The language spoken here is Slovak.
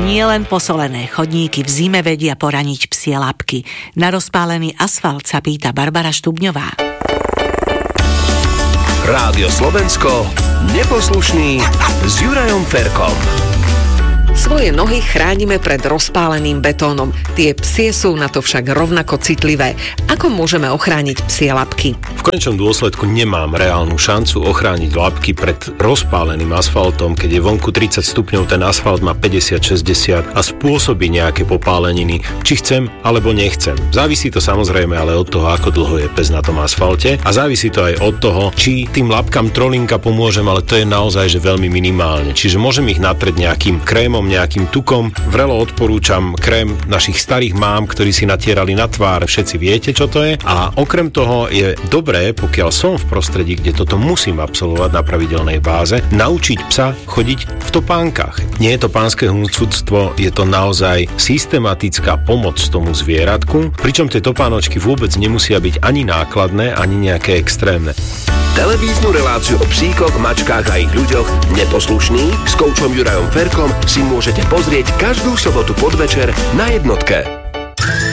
nielen posolené chodníky v zime vedia poraniť psie labky. Na rozpálený asfalt sa pýta Barbara Štubňová. Rádio Slovensko, Neposlušný s Jurajom Ferkom. Svoje nohy chránime pred rozpáleným betónom. Tie psie sú na to však rovnako citlivé. Ako môžeme ochrániť psie labky? V konečnom dôsledku nemám reálnu šancu ochrániť labky pred rozpáleným asfaltom, keď je vonku 30 stupňov, ten asfalt má 50-60 a spôsobí nejaké popáleniny, či chcem alebo nechcem. Závisí to samozrejme ale od toho, ako dlho je pes na tom asfalte a závisí to aj od toho, či tým labkám trolinka pomôžem, ale to je naozaj že veľmi minimálne. Čiže môžem ich natrieť nejakým krémom, nejakým tukom. Vrelo odporúčam krém našich starých mám, ktorí si natierali na tvár, všetci viete, čo to je. A okrem toho je dobré, pokiaľ som v prostredí, kde toto musím absolvovať na pravidelnej báze, naučiť psa chodiť v topánkach. Nie je to pánske huncúctvo, je to naozaj systematická pomoc tomu zvieratku, pričom tie topánočky vôbec nemusia byť ani nákladné, ani nejaké extrémne. Televíznu reláciu o psíkoch, mačkách a ich ľuďoch Neposlušný s koučom Jurajom Ferkom si môžete pozrieť každú sobotu podvečer na Jednotke.